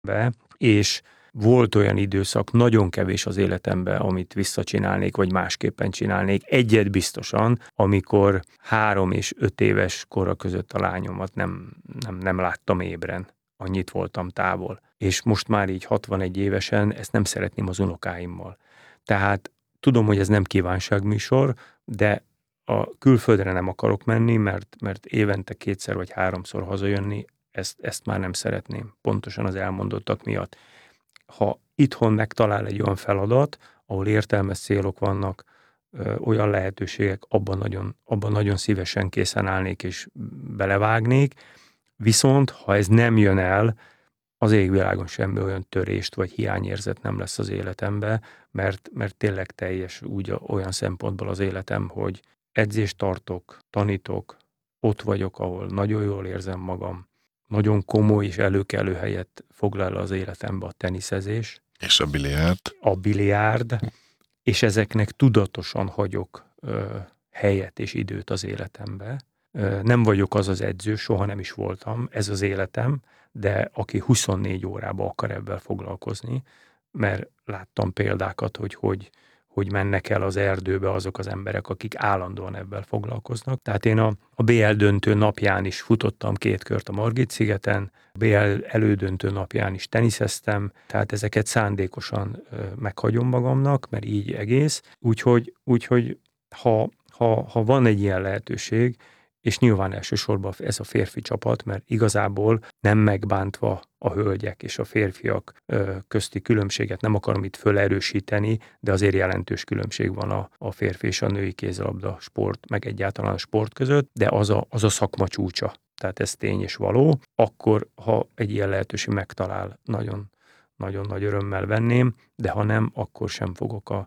be, és volt olyan időszak, nagyon kevés az életemben, amit visszacsinálnék, vagy másképpen csinálnék. Egyet biztosan, amikor 3 és 5 éves kora között a lányomat nem láttam ébren. Annyit voltam távol. És most már így 61 évesen ezt nem szeretném az unokáimmal. Tehát tudom, hogy ez nem kívánságműsor, de a külföldre nem akarok menni, mert évente 2 vagy 3 hazajönni, ezt már nem szeretném, pontosan az elmondottak miatt. Ha itthon megtalál egy olyan feladat, ahol értelmes célok vannak, olyan lehetőségek, abban nagyon szívesen készen állnék és belevágnék, viszont ha ez nem jön el, az égvilágon semmi olyan törést vagy hiányérzet nem lesz az életembe, mert tényleg teljes olyan szempontból az életem, hogy edzést tartok, tanítok, ott vagyok, ahol nagyon jól érzem magam, nagyon komoly és előkelő helyet foglal az életembe a teniszezés. És a biliárd. A biliárd, és ezeknek tudatosan hagyok helyet és időt az életembe. Nem vagyok az az edző, soha nem is voltam, ez az életem, de aki 24 órában akar ebben foglalkozni, mert láttam példákat, hogy mennek el az erdőbe azok az emberek, akik állandóan ebben foglalkoznak. Tehát én a BL döntő napján is futottam 2 kört a Margit-szigeten, a BL elődöntő napján is teniszeztem, tehát ezeket szándékosan meghagyom magamnak, mert így egész. Úgyhogy ha van egy ilyen lehetőség, és nyilván elsősorban ez a férfi csapat, mert igazából nem megbántva a hölgyek és a férfiak közti különbséget nem akarom itt fölerősíteni, de azért jelentős különbség van a férfi és a női kézilabda sport, meg egyáltalán a sport között, de az a szakma csúcsa. Tehát ez tény és való. Akkor, ha egy ilyen lehetőség megtalál, nagyon, nagyon nagy örömmel venném, de ha nem, akkor sem fogok a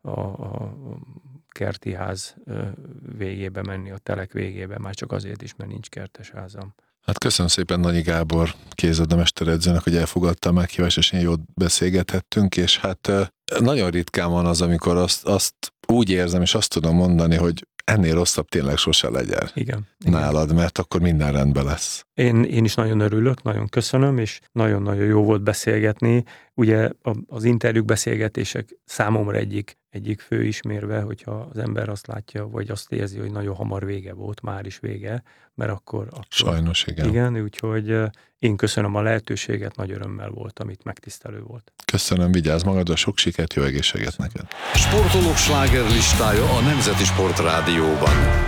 kerti ház végébe menni, a telek végébe, már csak azért is, mert nincs kertes házam. Hát köszönöm szépen Nanyi Gábor kézilabda mesteredzőnek, hogy elfogadta a meghívást, és én jót beszélgethettünk, és hát nagyon ritkán van az, amikor azt úgy érzem, és azt tudom mondani, hogy ennél rosszabb tényleg sose legyen. Igen. Nálad, mert akkor minden rendben lesz. Én is nagyon örülök, nagyon köszönöm, és nagyon-nagyon jó volt beszélgetni. Ugye az interjúk, beszélgetések számomra egyik fő ismérve, hogyha az ember azt látja, vagy azt érzi, hogy nagyon hamar vége volt, már is vége, mert akkor sajnos igen. Igen, úgyhogy én köszönöm a lehetőséget, nagy örömmel voltam itt, megtisztelő volt. Köszönöm, vigyázz magadra, sok sikert, jó egészséget neked. Sportolók slágerlistája a Nemzeti Sport Rádióban.